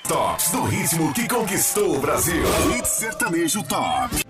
Tops do ritmo que conquistou o Brasil. Hit Sertanejo Top.